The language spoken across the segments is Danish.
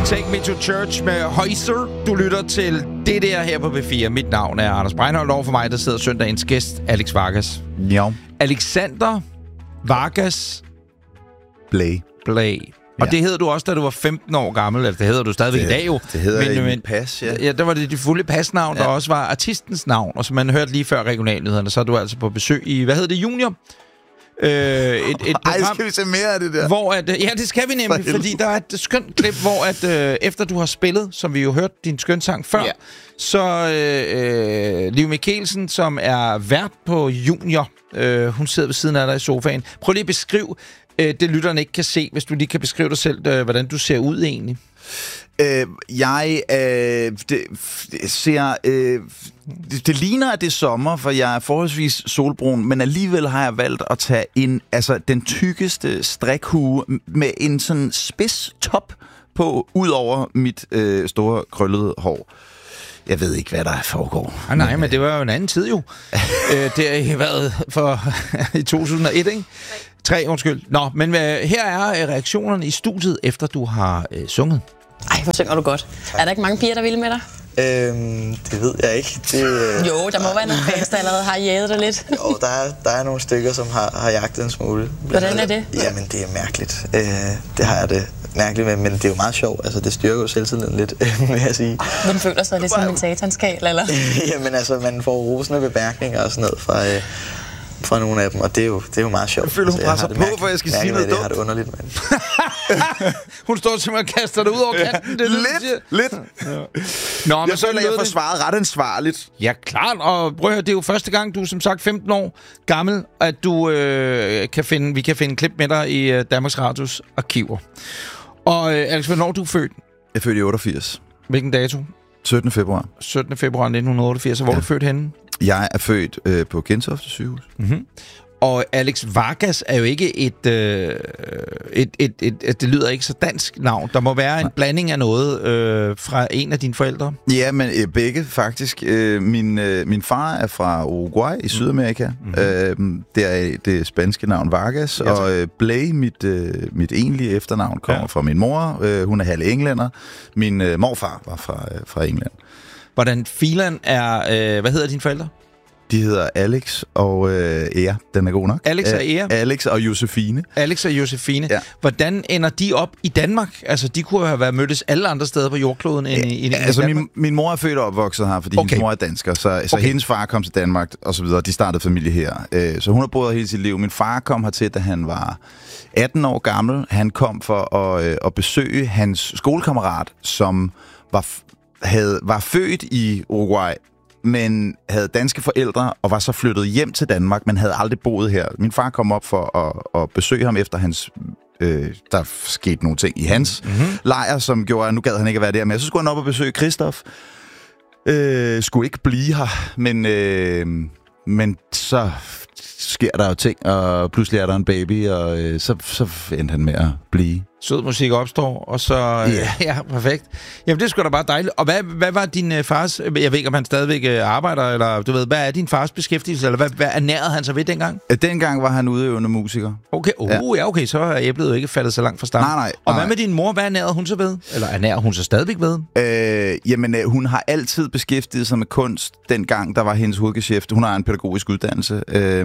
Take Me to Church med Højser. Du lytter til det der her på B4. Mit navn er Anders Breinholt. Over for mig, der sidder søndagens gæst, Alex Vargas. Ja. Alexander Vargas Blay. Og det hedder du også, da du var 15 år gammel. Eller det hedder du stadigvæk i dag jo. Det hedder men, pas, ja. Ja, der var det fulde pasnavn, der også var artistens navn. Og som man hørte lige før regionalnyhederne, så er du altså på besøg i, hvad hedder det, Junior? Et program, skal vi se mere af det der? Hvor at, ja, det skal vi nemlig, fordi der er et skønt klip, hvor at, efter du har spillet, som vi jo hørte din skøn sang før, så Liv Mikkelsen, som er vært på Junior, hun sidder ved siden af dig i sofaen. Prøv lige at beskrive det, lytterne ikke kan se, hvis du lige kan beskrive dig selv, hvordan du ser ud egentlig. Det ligner, at det er sommer, for jeg er forholdsvis solbrun, men alligevel har jeg valgt at tage den tykkeste strikhue med en sådan spids top på, ud over mit store krøllede hår. Jeg ved ikke, hvad der foregår. Nej, men det var jo en anden tid jo. Det har været for i 2001, ikke? 3, undskyld. Nå, men her er reaktionerne i studiet, efter du har sunget. Ej, hvor synger du godt. Er der ikke mange piger, der vil med dig? Det ved jeg ikke. Jo, der må være nogle fans, der allerede har jaget dig lidt. Jo, der er nogle stykker, som har jagtet en smule. Hvordan er det? Jamen, det er mærkeligt. Det har jeg det mærkeligt med, men det er jo meget sjovt. Altså, det styrker jo selvtilliden lidt, vil jeg sige. Men føler sig lidt som en satanskal, eller? Jamen, altså, man får rosende bemærkninger og sådan noget fra nogle af dem, og det er jo meget sjovt. Jeg føler, hun presser på, for jeg skal sige noget dumt. Jeg har det underligt, men... Hun står simpelthen og kaster dig ud over kanten. Det lidt. Ja. Nå, men jeg føler, jeg får svaret ret ansvarligt. Ja, klart. Og prøv at høre, det er jo første gang, du er som sagt 15 år gammel, at du vi kan finde klip med dig i Danmarks Radios arkiver. Og Alex, hvornår du er født? Jeg er født i 88. Hvilken dato? 17. februar. 17. februar 1988. Hvor er du født henne? Jeg er født på Gentofte sygehus. Mm-hmm. Og Alex Vargas er jo ikke det lyder ikke så dansk navn. Der må være en blanding af noget fra en af dine forældre. Ja, men begge faktisk. Min far er fra Uruguay i Sydamerika. Mm-hmm. Det er det spanske navn Vargas. Ja, og Blay, mit egentlige efternavn, kommer fra min mor. Hun er halv englænder. Min morfar var fra England. Hvordan filan er... hvad hedder dine forældre? De hedder Alex og Ea. Den er god nok. Alex og Ea? Alex og Josefine. Alex og Josefine. Ja. Hvordan ender de op i Danmark? Altså, de kunne have været mødtes alle andre steder på jordkloden end i Danmark. Min mor er født og opvokset her, fordi hendes mor er dansker. Så hendes far kom til Danmark, og så videre. De startede familie her. Så hun har boet hele sit liv. Min far kom hertil, da han var 18 år gammel. Han kom for at besøge hans skolekammerat, som var født i Uruguay, men havde danske forældre og var så flyttet hjem til Danmark, men havde aldrig boet her. Min far kom op for at besøge ham efter hans... der skete nogle ting i hans lejr, som gjorde, at nu gad han ikke at være der med. Så skulle han op og besøge Christoph. Skulle ikke blive her, men så sker der jo ting, og pludselig er der en baby, og så endte han med at blive. Sød musik opstår, og så... Ja, perfekt. Jamen, det er sgu da bare dejligt. Og hvad var din fars... Jeg ved ikke, om han stadigvæk arbejder, eller du ved, hvad er din fars beskæftigelse, eller hvad ernærede han sig ved dengang? Dengang var han udøvende musiker. Okay, okay, så er æblet jo ikke faldet så langt fra stammen. Nej. Og hvad med din mor? Hvad ernærede hun sig ved? Eller ernærer hun sig stadigvæk ved? Jamen, hun har altid beskæftiget sig med kunst, dengang der var hendes hovedgeschæft. Hun har en pædagogisk uddannelse,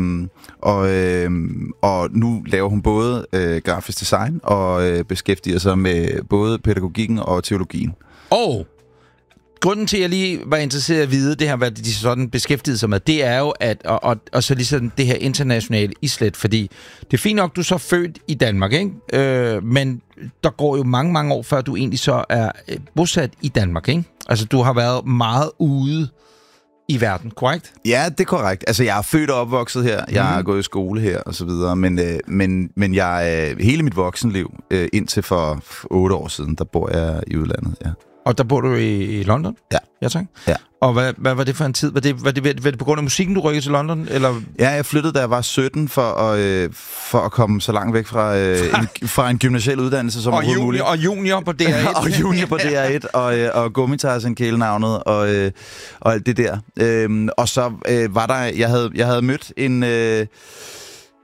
og nu laver hun både grafisk design og beskæftiger sig med både pædagogikken og teologien. Grunden til, at jeg lige var interesseret i at vide, det her, hvad de sådan beskæftigede sig med, det er jo, at og så ligesom det her internationale islet, fordi det er fint nok, du så er født i Danmark, ikke? Men der går jo mange, mange år, før du egentlig så er bosat i Danmark, ikke? Altså, du har været meget ude i verden, korrekt? Ja, det er korrekt. Altså, jeg er født og opvokset her. Jeg har gået i skole her, og så videre. Men jeg hele mit voksenliv, indtil for 8 år siden, der bor jeg i udlandet, ja. Og der bor du i London? Ja. Ja, tak. Ja. Og hvad var det for en tid? Var det på grund af musikken, du rykkede til London? Eller? Ja, jeg flyttede, da jeg var 17, for at komme så langt væk fra en gymnasial uddannelse som overhovedet muligt. Og junior på DR1. Og junior på DR1, og Gummitarsen kælenavnet, og alt det der. Og så var der, jeg havde mødt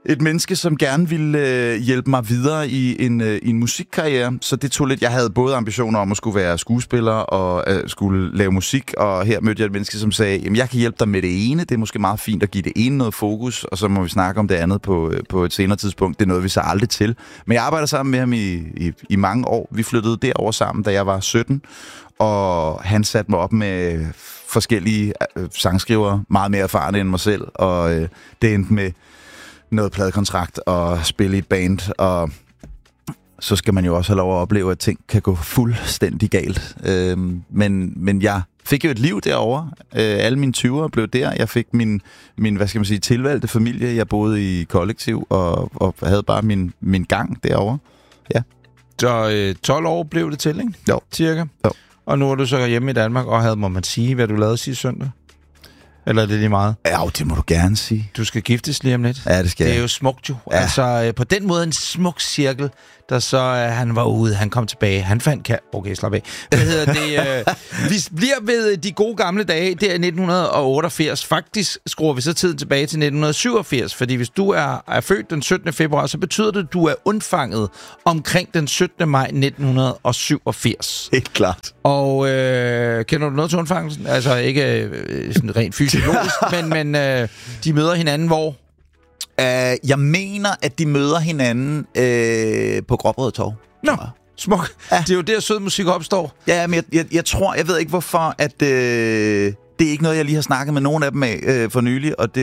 et menneske, som gerne ville hjælpe mig videre i en musikkarriere. Så det tog lidt. Jeg havde både ambitioner om at skulle være skuespiller og skulle lave musik, og her mødte jeg et menneske, som sagde, jamen jeg kan hjælpe dig med det ene. Det er måske meget fint at give det ene noget fokus, og så må vi snakke om det andet på et senere tidspunkt. Det er noget, vi så aldrig til. Men jeg arbejder sammen med ham i mange år. Vi flyttede derover sammen, da jeg var 17, og han satte mig op med forskellige sangskrivere, meget mere erfarne end mig selv, og det endte med noget pladekontrakt og spille i et band, og så skal man jo også have lov at opleve, at ting kan gå fuldstændig galt. Men jeg fik jo et liv derovre. Alle mine 20'ere blev der. Jeg fik min hvad skal man sige, tilvalgte familie. Jeg boede i kollektiv og havde bare min gang derovre. Ja. Så 12 år blev det til, ikke? Jo. Cirka. Jo. Og nu er du så hjemme i Danmark og havde, må man sige, hvad du lavede sidste søndag? Eller er det lige meget? Ja, det må du gerne sige. Du skal giftes lige om lidt. Ja, det skal jeg. Det er jo smukt jo. Ja. Ja. På den måde en smuk cirkel, der så han var ude, han kom tilbage, han fandt Okay, slap af. Hvad hedder det? Vi bliver ved de gode gamle dage, det er 1988. Faktisk skruer vi så tiden tilbage til 1987, fordi hvis du er født den 17. februar, så betyder det, at du er undfanget omkring den 17. maj 1987. Helt klart. Og kender du noget til undfangelsen? Altså ikke sådan rent fysiologisk, men de møder hinanden hvor? Jeg mener, at de møder hinanden på Gråbrødre Torv. Nå, smuk. Ja. Det er jo der sød musik opstår. Ja, men jeg ved ikke hvorfor, at det er ikke noget, jeg lige har snakket med nogen af dem af for nylig, og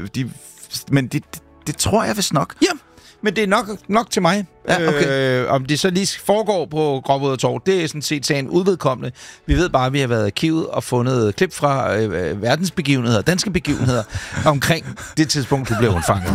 det tror jeg vist nok. Ja, men det er nok til mig. Ja, okay. Om det så lige foregår på Gråbrødre Torv, det er sådan set sagen udvedkommende. Vi ved bare, at vi har været i arkivet og fundet klip fra verdensbegivenheder, danske begivenheder, omkring det tidspunkt, du blev undfanget.